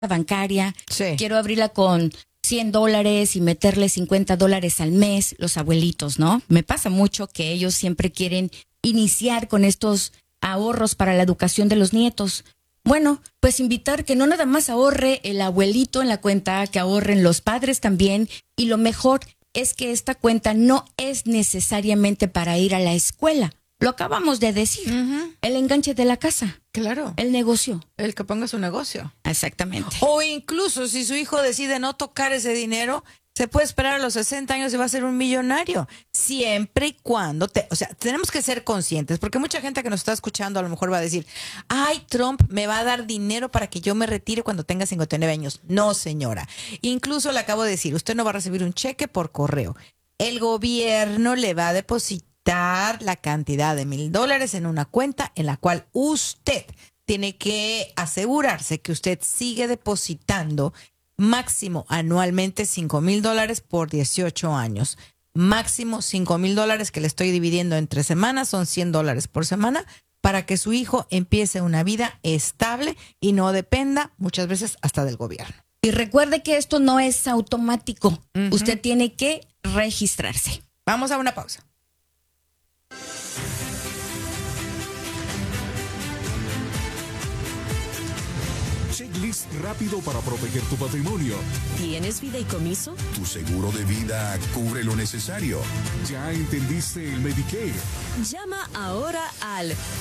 bancaria, Sí. quiero abrirla con $100 y meterle $50 al mes, los abuelitos, ¿no? Me pasa mucho que ellos siempre quieren iniciar con estos ahorros para la educación de los nietos. Bueno, pues invitar que no nada más ahorre el abuelito en la cuenta, que ahorren los padres también, y lo mejor es que esta cuenta no es necesariamente para ir a la escuela. Lo acabamos de decir. El enganche de la casa, Claro. el negocio. El que ponga su negocio. Exactamente. O incluso si su hijo decide no tocar ese dinero, se puede esperar a los 60 años y va a ser un millonario. Siempre y cuando, tenemos que ser conscientes, porque mucha gente que nos está escuchando a lo mejor va a decir, ay, Trump me va a dar dinero para que yo me retire cuando tenga 59 años. No, señora. Incluso le acabo de decir, usted no va a recibir un cheque por correo. El gobierno le va a depositar la cantidad de $1,000 en una cuenta en la cual usted tiene que asegurarse que usted sigue depositando máximo anualmente $5,000 por 18 años. Máximo $5,000 que le estoy dividiendo entre semanas, son $100 por semana, para que su hijo empiece una vida estable y no dependa muchas veces hasta del gobierno. Y recuerde que esto no es automático. Usted tiene que registrarse. Vamos a una pausa. Checklist rápido para proteger tu patrimonio. ¿Tienes fideicomiso? Tu seguro de vida cubre lo necesario. ¿Ya entendiste el Medicare? Llama ahora al